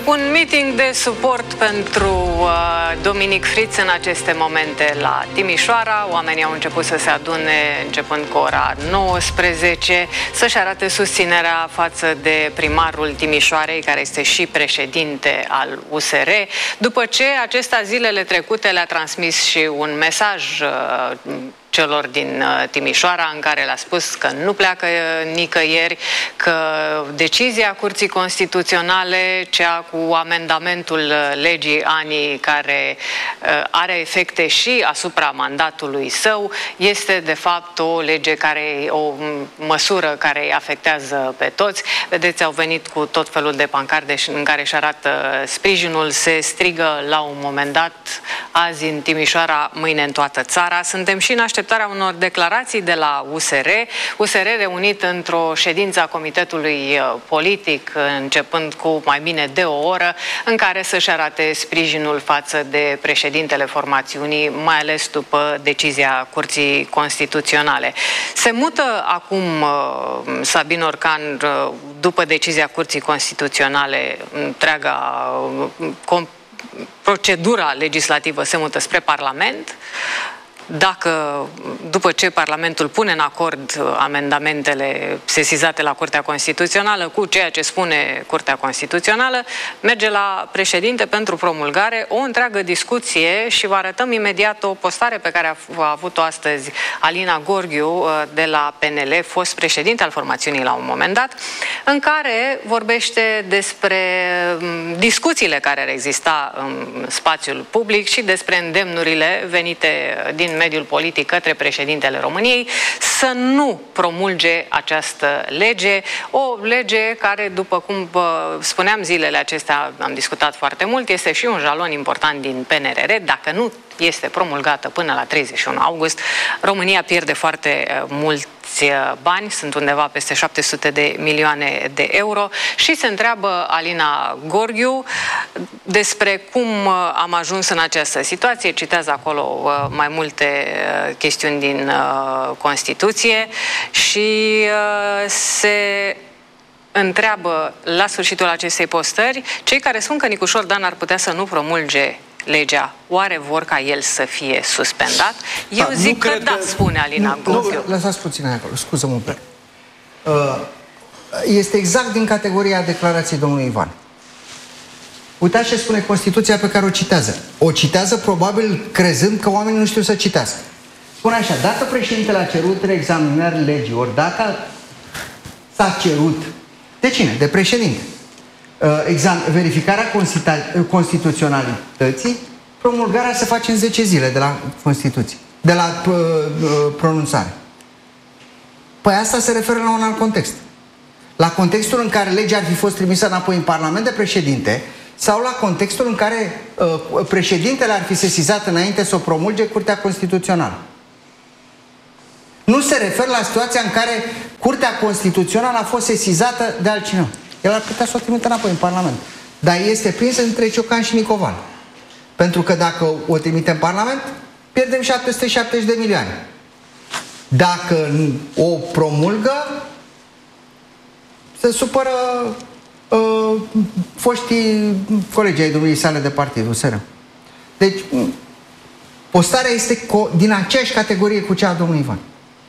Un meeting de suport pentru Dominic Fritz în aceste momente la Timișoara. Oamenii au început să se adune începând cu ora 19 să-și arate susținerea față de primarul Timișoarei, care este și președinte al USR, după ce acesta zilele trecute le-a transmis și un mesaj celor din Timișoara, în care le-a spus că nu pleacă nicăieri, că decizia Curții Constituționale, cea cu amendamentul legii ANI, care are efecte și asupra mandatului său, este de fapt o lege o măsură care îi afectează pe toți. Vedeți, au venit cu tot felul de pancarde în care își arată sprijinul, se strigă la un moment dat: azi în Timișoara, mâine în toată țara. Suntem și în așteptarea unor declarații de la USR. USR reunit într-o ședință a Comitetului Politic, începând cu mai bine de o oră, în care să-și arate sprijinul față de președintele formațiunii, mai ales după decizia Curții Constituționale. Se mută acum Sabin Orcan, după decizia Curții Constituționale, întreaga procedura legislativă se mută spre Parlament. Dacă, după ce Parlamentul pune în acord amendamentele sesizate la Curtea Constituțională cu ceea ce spune Curtea Constituțională, merge la președinte pentru promulgare, o întreagă discuție, și vă arătăm imediat o postare pe care a avut-o astăzi Alina Gorghiu de la PNL, fost președinte al formațiunii la un moment dat, în care vorbește despre discuțiile care ar exista în spațiul public și despre îndemnurile venite din mediul politic către președintele României să nu promulge această lege, o lege care, după cum spuneam zilele acestea, am discutat foarte mult, este și un jalon important din PNRR. Dacă nu este promulgată până la 31 august, România pierde foarte mulți bani, sunt undeva peste 700 de milioane de euro, și se întreabă Alina Gorghiu despre cum am ajuns în această situație. Citează acolo mai multe chestiuni din Constituție și se întreabă la sfârșitul acestei postări: cei care spun că Nicușor Dan ar putea să nu promulge legea, oare vor ca el să fie suspendat? Eu zic că da, spune Alina Gorghiu. Lăsați puțin acolo, scuză-mă un pic. Este exact din categoria declarației domnului Ivan. Uitați ce spune Constituția pe care o citează. O citează probabil crezând că oamenii nu știu să citească. Spune așa: dacă președintele a cerut reexaminări legii, ori dacă s-a cerut de cine? De președinte. Verificarea constituționalității, promulgarea se face în 10 zile de la Constituție, de la pronunțare. Păi asta se referă la un alt context. La contextul în care legea ar fi fost trimisă înapoi în Parlament de președinte, sau la contextul în care președintele ar fi sesizat înainte să o promulge Curtea Constituțională. Nu se referă la situația în care Curtea Constituțională a fost sesizată de altcineva. El ar putea să o trimită înapoi în Parlament. Dar este prins între Ciocan și Nicovan. Pentru că dacă o trimite în Parlament, pierdem 770 de milioane. Dacă o promulgă, se supără foștii colegi ai domniei sale de partid, USR. Deci, postarea este din aceeași categorie cu cea a domnului Ivan.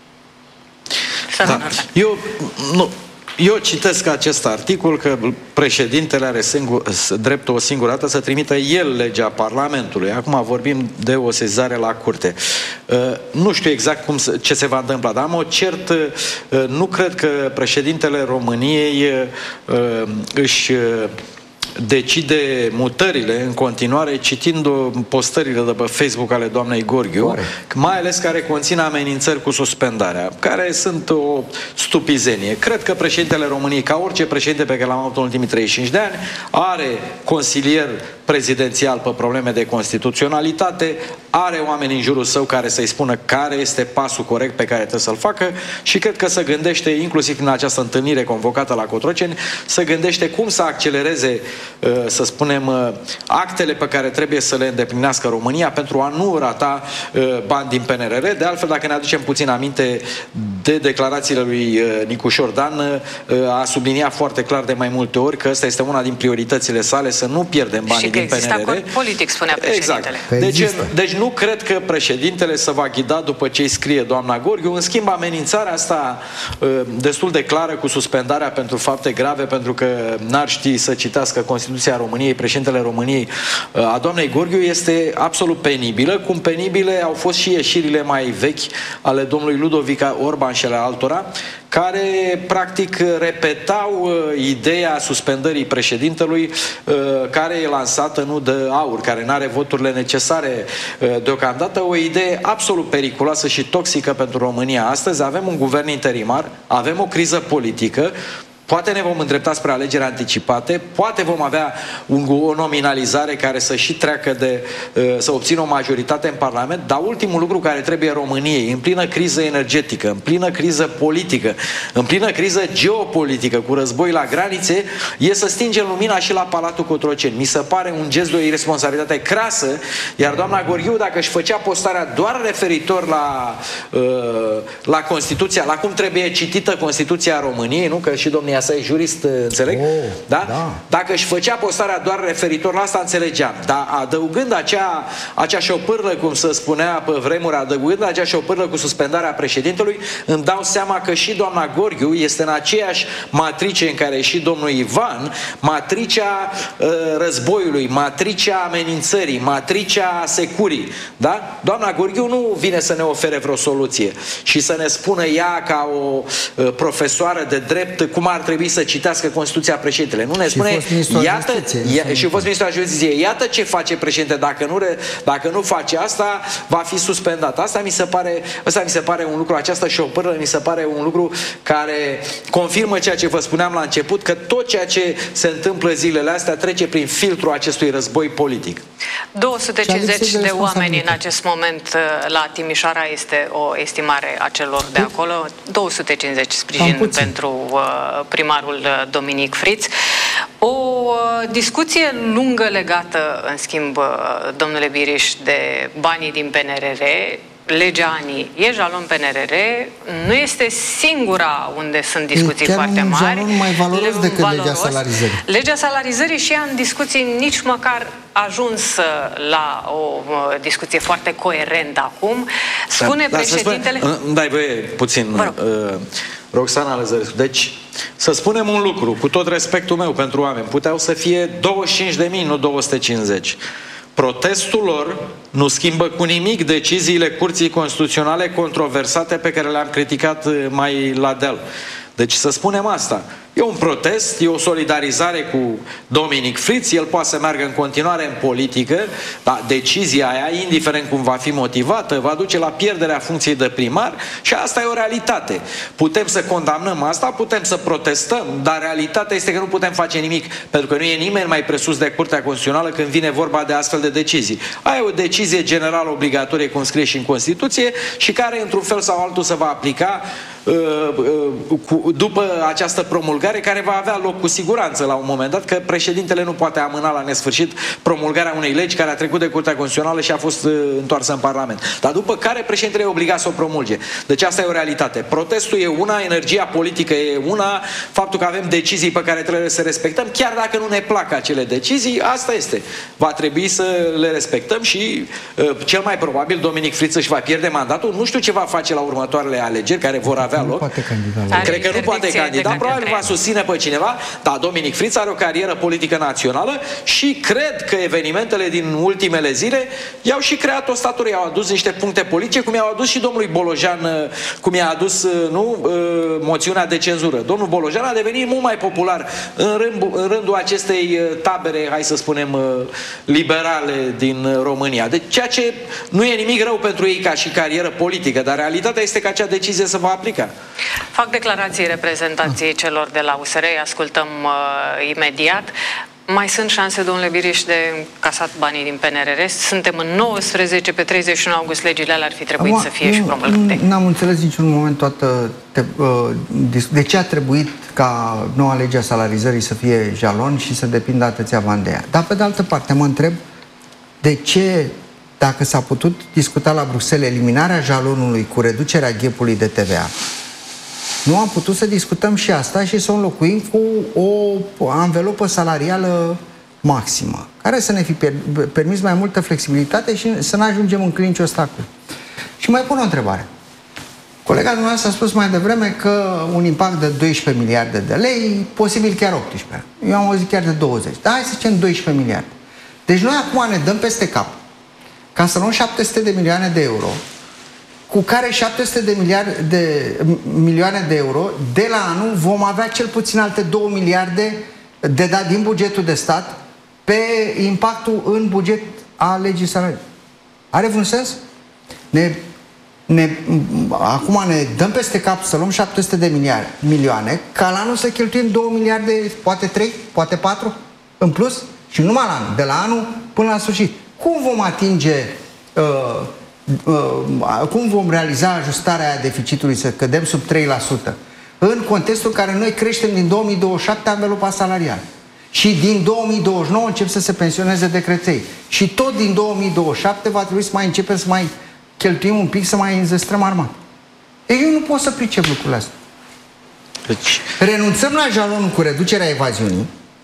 Da. Eu citesc acest articol că președintele are dreptul o singură dată să trimită el legea Parlamentului. Acum vorbim de o sesizare la curte. Nu știu exact ce se va întâmpla, dar mă cert, nu cred că președintele României își decide mutările în continuare citind postările de pe Facebook ale doamnei Gorghiu, mai ales care conțin amenințări cu suspendarea, care sunt o stupizenie. Cred că președintele României, ca orice președinte pe care l-am avut în ultimii 35 de ani, are consilier prezidențial pe probleme de constituționalitate, are oameni în jurul său care să-i spună care este pasul corect pe care trebuie să-l facă, și cred că se gândește, inclusiv în această întâlnire convocată la Cotroceni, se gândește cum să accelereze, să spunem, actele pe care trebuie să le îndeplinească România pentru a nu rata bani din PNRR. De altfel, dacă ne aducem puțin aminte de declarațiile lui Nicușor Dan, a subliniat foarte clar de mai multe ori că ăsta este una din prioritățile sale, să nu pierdem banii din PNRR. Și că există acord politic, spunea președintele. Exact. Deci nu cred că președintele se va ghida după ce îi scrie doamna Gorghiu. În schimb, amenințarea asta destul de clară cu suspendarea pentru fapte grave, pentru că n-ar ști să citească Constituția României, președintele României, a doamnei Gorghiu, este absolut penibilă, cum penibile au fost și ieșirile mai vechi ale domnului Ludovic Orban și ale altora, care practic repetau ideea suspendării președintelui, care e lansată nu de AUR, care nu are voturile necesare deocamdată, o idee absolut periculoasă și toxică pentru România. Astăzi avem un guvern interimar, avem o criză politică, poate ne vom îndrepta spre alegeri anticipate, poate vom avea o nominalizare care să și treacă să obțină o majoritate în Parlament, dar ultimul lucru care trebuie României, în plină criză energetică, în plină criză politică, în plină criză geopolitică, cu război la granițe, e să stingem lumina și la Palatul Cotroceni. Mi se pare un gest de o irresponsabilitate crasă, iar doamna Gorghiu, dacă își făcea postarea doar referitor la Constituția, la cum trebuie citită Constituția României, nu? Că și domnia sa e jurist, înțeleg? Da? Dacă își făcea postarea doar referitor la asta, înțelegeam. Dar adăugând acea șopârlă, cum se spunea pe vremuri, adăugând acea șopârlă cu suspendarea președintelui, îmi dau seama că și doamna Gorghiu este în aceeași matrice în care e și domnul Ivan, matricea războiului, matricea amenințării, matricea securii. Da? Doamna Gorghiu nu vine să ne ofere vreo soluție și să ne spună ea ca o profesoară de drept cum ar trebui să citească Constituția președintele. Nu ne spune, iată, și fost ministru al Justiției, iată ce face președinte, dacă nu face asta, va fi suspendat. Asta mi se pare un lucru, această șopârlă mi se pare un lucru care confirmă ceea ce vă spuneam la început, că tot ceea ce se întâmplă zilele astea trece prin filtrul acestui război politic. 250 de oameni în acest moment la Timișoara este o estimare a celor de acolo, 250 sprijin pentru primarul Dominic Friț. O discuție lungă legată, în schimb, domnule Biriș, de banii din PNRR. Legea ANI e jalon PNRR, nu este singura unde sunt discuții foarte mari. Chiar un jalon mai valoros decât legea salarizării. Legea salarizării și ea în discuții nici măcar ajuns la o discuție foarte coerentă acum. Spune președintele... Dai voie puțin, Roxana Lăzărescu. Deci, să spunem un lucru, cu tot respectul meu pentru oameni, puteau să fie 25.000, nu 250. Protestul lor nu schimbă cu nimic deciziile Curții Constituționale controversate pe care le-am criticat mai la deal. Deci să spunem asta. E un protest, e o solidarizare cu Dominic Friț, el poate să meargă în continuare în politică, dar decizia aia, indiferent cum va fi motivată, va duce la pierderea funcției de primar și asta e o realitate. Putem să condamnăm asta, putem să protestăm, dar realitatea este că nu putem face nimic, pentru că nu e nimeni mai presus de Curtea Constituțională când vine vorba de astfel de decizii. Aia e o decizie generală obligatorie, cum scrie și în Constituție, și care, într-un fel sau altul, se va aplica după această promulgare, care va avea loc cu siguranță la un moment dat, că președintele nu poate amâna la nesfârșit promulgarea unei legi care a trecut de Curtea Constituțională și a fost întoarsă în Parlament. Dar după care președintele e obligat să o promulge. Deci asta e o realitate. Protestul e una, energia politică e una, faptul că avem decizii pe care trebuie să le respectăm, chiar dacă nu ne plac acele decizii, asta este. Va trebui să le respectăm și cel mai probabil Dominic Friț își va pierde mandatul. Nu știu ce va face la următoarele alegeri care vor avea loc. Poate candida. Cred că nu poate candida, probabil va susține pe cineva, dar Dominic Friț are o carieră politică națională și cred că evenimentele din ultimele zile i-au și creat o staturie, i-au adus niște puncte politice, cum i-au adus și domnului Bolojan, cum i-a adus moțiunea de cenzură. Domnul Bolojan a devenit mult mai popular în rândul acestei tabere, hai să spunem, liberale din România. Deci ceea ce nu e nimic rău pentru ei ca și carieră politică, dar realitatea este că acea decizie se va aplica. Fac declarații reprezentanții celor de la USR, ascultăm imediat. Mai sunt șanse, domnule Biriș, de încasat banii din PNRR? Suntem în 19, pe 31 august legile alea ar fi trebuit să fie și promulgate. N-am înțeles niciun moment de ce a trebuit ca noua lege a salarizării să fie jalon și să depindă atâția bani de ea. Dar pe de altă parte mă întreb de ce, dacă s-a putut discuta la Bruxelles eliminarea jalonului cu reducerea gap-ului de TVA, nu am putut să discutăm și asta și să o înlocuim cu o anvelopă salarială maximă, care să ne fi permis mai multă flexibilitate și să nu ajungem în clinci obstacole. Și mai pun o întrebare. Colega dumneavoastră a spus mai devreme că un impact de 12 miliarde de lei, posibil chiar 18. Eu am auzit chiar de 20. Dar hai să zicem 12 miliarde. Deci noi acum ne dăm peste cap ca să luăm 700 de milioane de euro, cu care 700 de milioane de euro, de la anul vom avea cel puțin alte 2 miliarde de dat din bugetul de stat pe impactul în buget a legii salariului. Are vreun sens? Acum ne dăm peste cap să luăm 700 de milioane, ca la anul să cheltuim 2 miliarde, poate 3, poate 4 în plus și numai la anul, de la anul până la sfârșit. Cum vom atinge, cum vom realiza ajustarea deficitului să cădem sub 3%? În contextul în care noi creștem din 2027 anvelopa salarială. Și din 2029 încep să se pensioneze decreței. Și tot din 2027 va trebui să mai începem să mai cheltuim un pic, să mai înzestrăm armata. Eu nu pot să pricep lucrurile astea. Deci... renunțăm la jalonul cu reducerea evaziunii,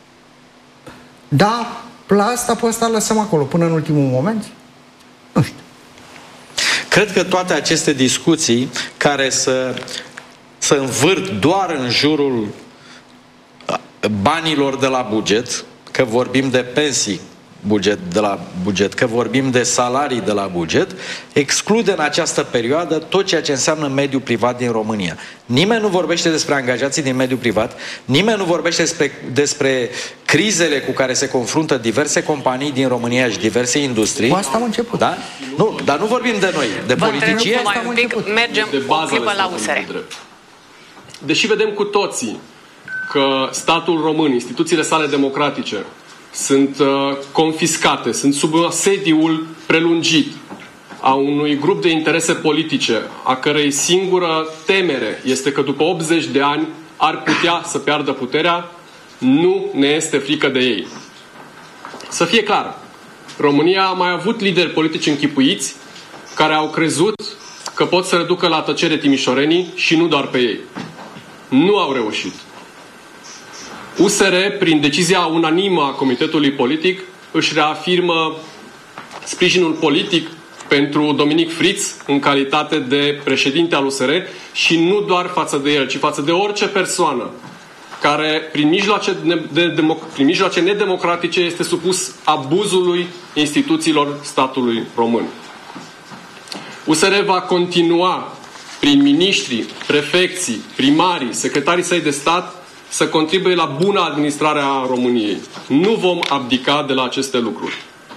dar la asta pe asta lăsăm acolo până în ultimul moment? Nu știu. Cred că toate aceste discuții care să învârt doar în jurul banilor de la buget, că vorbim de pensii de la buget, că vorbim de salarii de la buget, exclude în această perioadă tot ceea ce înseamnă mediul privat din România. Nimeni nu vorbește despre angajații din mediul privat, nimeni nu vorbește despre crizele cu care se confruntă diverse companii din România și diverse industrii. Cu asta am început. Da? Nu, dar nu vorbim de noi, de politicieni. Mergem o clipă la USR. Deși vedem cu toții că statul român, instituțiile sale democratice, sunt confiscate, sunt sub asediul prelungit a unui grup de interese politice, a cărei singură temere este că după 80 de ani ar putea să piardă puterea, nu ne este frică de ei. Să fie clar, România a mai avut lideri politici închipuiți care au crezut că pot să reducă la tăcere timișorenii și nu doar pe ei. Nu au reușit. USR, prin decizia unanimă a Comitetului Politic, își reafirmă sprijinul politic pentru Dominic Friț în calitate de președinte al USR și nu doar față de el, ci față de orice persoană care, prin mijloace nedemocratice, este supus abuzului instituțiilor statului român. USR va continua, prin miniștri, prefecții, primarii, secretarii săi de stat, să contribuie la bună administrare a României. Nu vom abdica de la aceste lucruri.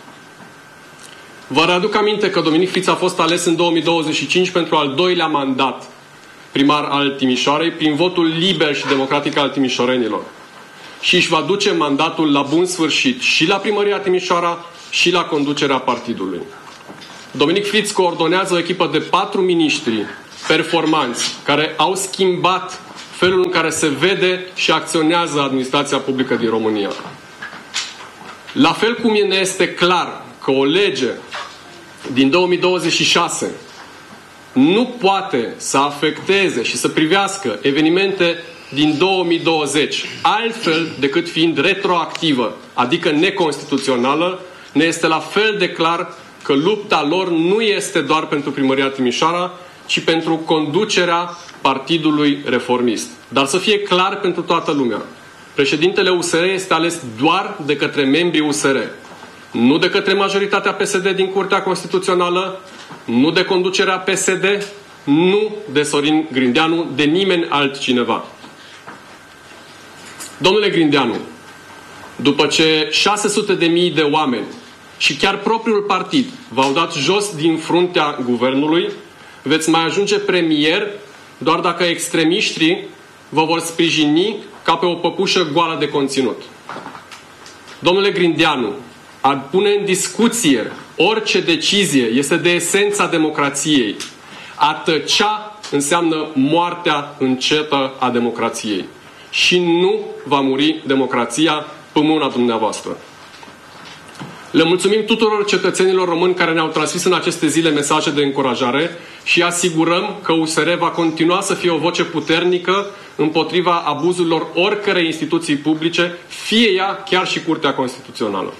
Vă readuc aminte că Dominic Friț a fost ales în 2025 pentru al doilea mandat primar al Timișoarei, prin votul liber și democratic al timișorenilor. Și își va duce mandatul la bun sfârșit și la primăria Timișoara și la conducerea partidului. Dominic Friț coordonează o echipă de 4 miniștri performanți care au schimbat felul în care se vede și acționează administrația publică din România. La fel cum ne este clar că o lege din 2026 nu poate să afecteze și să privească evenimente din 2020, altfel decât fiind retroactivă, adică neconstituțională, ne este la fel de clar că lupta lor nu este doar pentru primăria Timișoara, ci pentru conducerea Partidului Reformist. Dar să fie clar pentru toată lumea. Președintele USR este ales doar de către membrii USR. Nu de către majoritatea PSD din Curtea Constituțională, nu de conducerea PSD, nu de Sorin Grindeanu, de nimeni altcineva. Domnule Grindeanu, după ce 600.000 de oameni și chiar propriul partid v-au dat jos din fruntea guvernului, veți mai ajunge premier doar dacă extremiștii vă vor sprijini ca pe o păpușă goală de conținut. Domnule Grindeanu, a pune în discuție orice decizie este de esența democrației. A tăcea înseamnă moartea încetă a democrației. Și nu va muri democrația pe mâna dumneavoastră. Le mulțumim tuturor cetățenilor români care ne-au transmis în aceste zile mesaje de încurajare și asigurăm că USR va continua să fie o voce puternică împotriva abuzurilor oricărei instituții publice, fie ea chiar și Curtea Constituțională.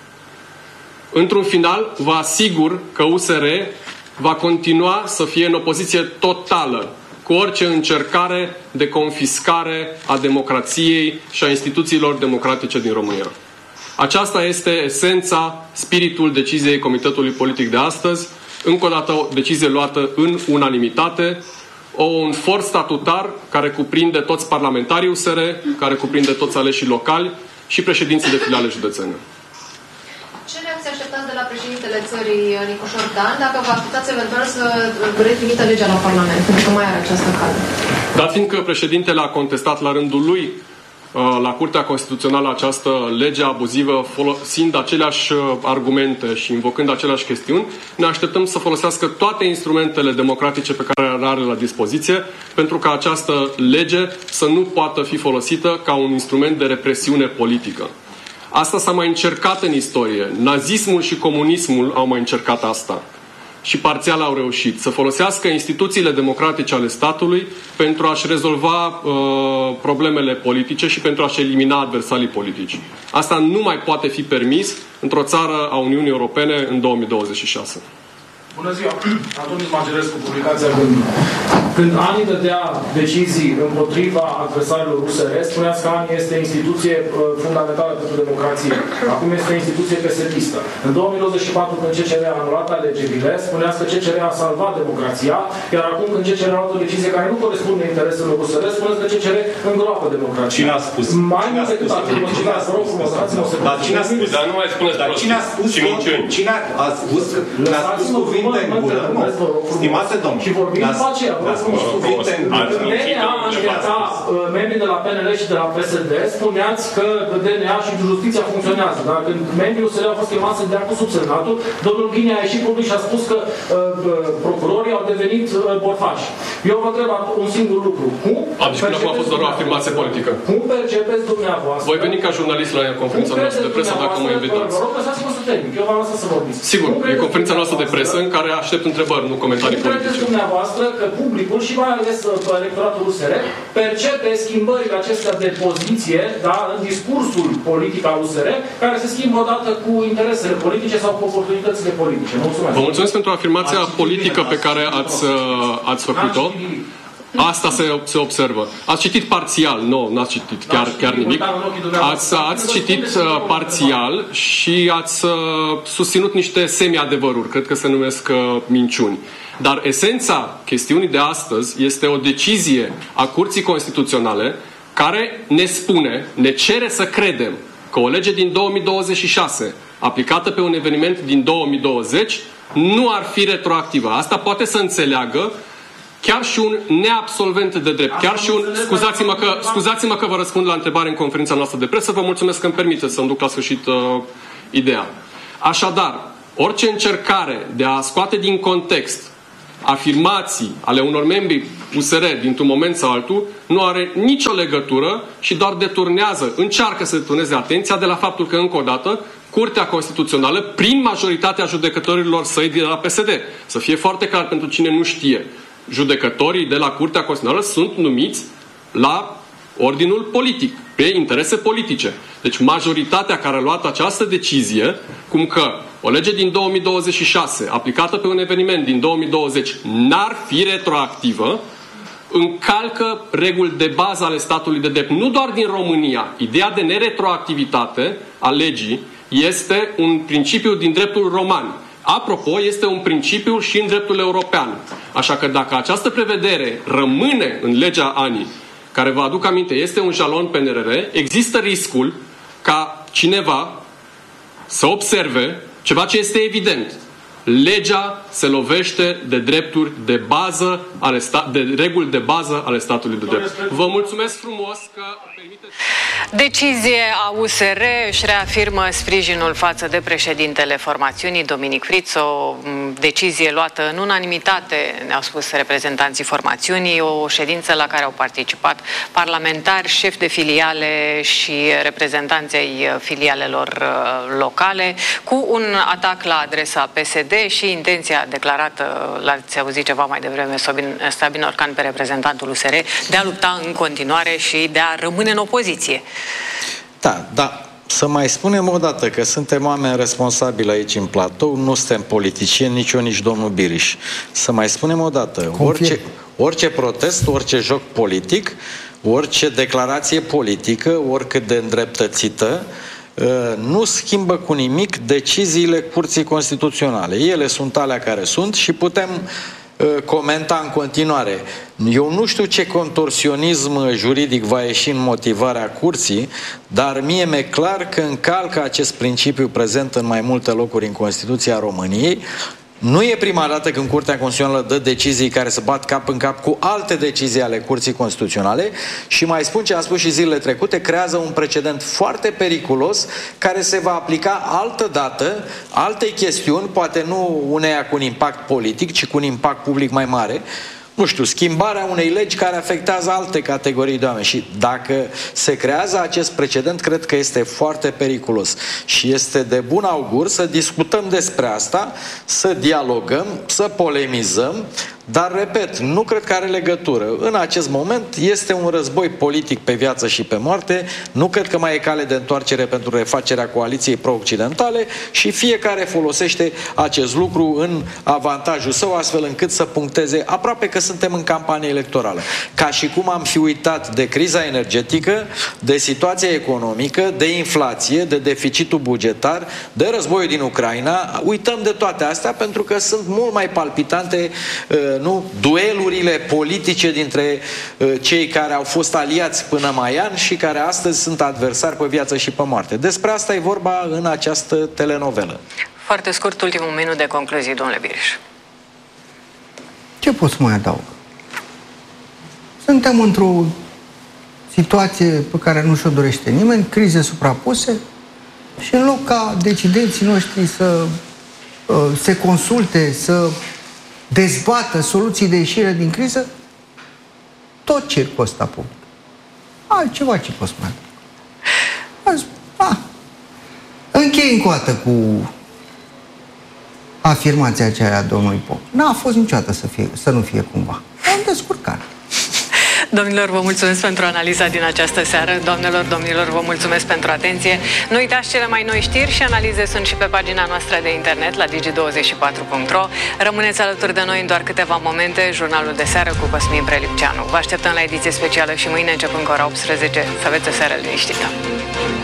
Într-un final, vă asigur că USR va continua să fie în opoziție totală cu orice încercare de confiscare a democrației și a instituțiilor democratice din România. Aceasta este esența, spiritul deciziei Comitetului Politic de astăzi. Încă o dată o decizie luată în unanimitate, un for statutar care cuprinde toți parlamentarii USR, care cuprinde toți aleșii locali și președinții de filiale județene. Ce reacție așteptați de la președintele țării, Nicușor Dan, dacă vă așteptați eventual să retrimită legea la Parlament, pentru că mai are această cale? Dat fiindcă președintele a contestat la rândul lui la Curtea Constituțională această lege abuzivă, folosind aceleași argumente și invocând aceleași chestiuni, ne așteptăm să folosească toate instrumentele democratice pe care le are la dispoziție, pentru ca această lege să nu poată fi folosită ca un instrument de represiune politică. Asta s-a mai încercat în istorie. Nazismul și comunismul au mai încercat asta. Și parțial au reușit să folosească instituțiile democratice ale statului pentru a-și rezolva problemele politice și pentru a-și elimina adversarii politici. Asta nu mai poate fi permis într-o țară a Uniunii Europene în 2026. Bună ziua! Antonis Magerescu, publicația Gândul. Când ANI dădea decizii împotriva adversarilor USR, spuneați că ANI este instituție fundamentală pentru democrație. Acum este instituție pesedistă. În 2024, când CCR a anulat alegerile, spuneați că CCR a salvat democrația, iar acum când CCR a luat o decizie care nu corespunde intereselor USR, spuneți că CCR îngroapă democrația. Cine a spus? Mai mult decât atât, vă rog frumos, dați-mă o secundă. Dar cine a spus? Dar nu mai spuneți cine a spus? Cine a spus? Ne-a spus cuvinte în gură? Stimate domn. Și vorbim după aceea, vă rog frumos. DNA ancheta membrii de la PNL și de la PSD, spuneați că DNA și justiția funcționează. Dar când membrii USR au fost chemați să dea cu subsemnatul, domnul Ghinea a ieșit public și a spus că procurorii au devenit borfași. Eu vă întreb un singur lucru. Deci până acum a fost doar o afirmație politică. Cum percepeți dumneavoastră? Voi veni ca jurnalist la conferința noastră de presă dacă mă invitați. Vă rog, lăsați-mă să termin. Eu v-am lăsat să vorbiți. Sigur, e conferința noastră de presă în care aștept întrebări, nu comentarii politice. Credeți dumneavoastră că publicul și mai ales electoratul USR percepe schimbările acestea de poziție, da, în discursul politic al USR, care se schimbă odată cu interesele politice sau cu oportunitățile politice? Mulțumesc. Vă mulțumesc pentru afirmația politică pe care ați făcut-o. Asta se observă. Ați citit parțial, nu, n-ați citit chiar nimic. Ați citit parțial și ați susținut niște semi-adevăruri, cred că se numesc minciuni. Dar esența chestiunii de astăzi este o decizie a Curții Constituționale care ne spune, ne cere să credem că o lege din 2026 aplicată pe un eveniment din 2020 nu ar fi retroactivă. Asta poate să înțeleagă chiar și un neabsolvent de drept, chiar și un... Scuzați-mă că vă răspund la întrebare în conferința noastră de presă, vă mulțumesc că îmi permiteți să-mi duc la sfârșit ideea. Așadar, orice încercare de a scoate din context afirmații ale unor membri USR dintr-un moment sau altul nu are nicio legătură și doar încearcă să deturneze atenția de la faptul că, încă o dată, Curtea Constituțională, prin majoritatea judecătorilor săi de la PSD, să fie foarte clar pentru cine nu știe, judecătorii de la Curtea Constituțională sunt numiți la ordinul politic, pe interese politice. Deci majoritatea care a luat această decizie, cum că o lege din 2026, aplicată pe un eveniment din 2020, n-ar fi retroactivă, încalcă reguli de bază ale statului de drept. Nu doar din România. Ideea de neretroactivitate a legii este un principiu din dreptul roman. Apropo, este un principiu și în dreptul european. Așa că dacă această prevedere rămâne în legea ANI, care, vă aduc aminte, este un jalon PNRR, există riscul ca cineva să observe ceva ce este evident. Legea se lovește de drepturi de bază, de reguli de bază ale statului de drept. Vă mulțumesc frumos că permiteți... Decizie a USR își reafirmă sprijinul față de președintele formațiunii, Dominic Friț, o decizie luată în unanimitate, ne-au spus reprezentanții formațiunii, o ședință la care au participat parlamentari, șefi de filiale și reprezentanții ai filialelor locale, cu un atac la adresa PSD și intenția declarată, l-ați auzit ceva mai devreme, Sabin Orcan, pe reprezentantul USR, de a lupta în continuare și de a rămâne în opoziție. Da, da. Să mai spunem o dată că suntem oameni responsabili aici în platou, nu suntem politicieni, nici eu, nici domnul Biriș. Să mai spunem o dată, orice protest, orice joc politic, orice declarație politică, oricât de îndreptățită, nu schimbă cu nimic deciziile Curții Constituționale. Ele sunt alea care sunt și putem comenta în continuare. Eu nu știu ce contorsionism juridic va ieși în motivarea curții, dar mie mi-e clar că încalcă acest principiu prezent în mai multe locuri în Constituția României. Nu e prima dată când Curtea Constituțională dă decizii care se bat cap în cap cu alte decizii ale Curții Constituționale și mai spun ce a spus și zilele trecute, creează un precedent foarte periculos care se va aplica altă dată, altei chestiuni, poate nu uneia cu un impact politic, ci cu un impact public mai mare. Nu știu, schimbarea unei legi care afectează alte categorii de oameni. Și dacă se creează acest precedent, cred că este foarte periculos. Și este de bun augur să discutăm despre asta, să dialogăm, să polemizăm, dar, repet, nu cred că are legătură. În acest moment este un război politic pe viață și pe moarte, nu cred că mai e cale de întoarcere pentru refacerea coaliției pro-occidentale și fiecare folosește acest lucru în avantajul său, astfel încât să puncteze, aproape că suntem în campanie electorală. Ca și cum am fi uitat de criza energetică, de situația economică, de inflație, de deficitul bugetar, de războiul din Ucraina, uităm de toate astea pentru că sunt mult mai palpitante duelurile politice dintre cei care au fost aliați până mai ani și care astăzi sunt adversari pe viață și pe moarte. Despre asta e vorba în această telenovelă. Foarte scurt, ultimul minut de concluzii, domnule Biriș. Ce pot să mai adaug? Suntem într-o situație pe care nu și-o dorește nimeni, crize suprapuse și în loc ca decidenții noștri să se consulte, să dezbată soluții de ieșire din criză, tot circul ăsta public. Altceva ce poți mai închei încă o dată cu afirmația aceea a domnului Pop. N-a fost niciodată să nu fie cumva. Am descurcat. Domnilor, vă mulțumesc pentru analiza din această seară. Doamnelor, domnilor, vă mulțumesc pentru atenție. Nu uitați, cele mai noi știri și analize sunt și pe pagina noastră de internet la digi24.ro. Rămâneți alături de noi în doar câteva momente. Jurnalul de seară cu Cosmin Prelipceanu. Vă așteptăm la ediție specială și mâine, începând cu ora 18. Să aveți o seară liniștită.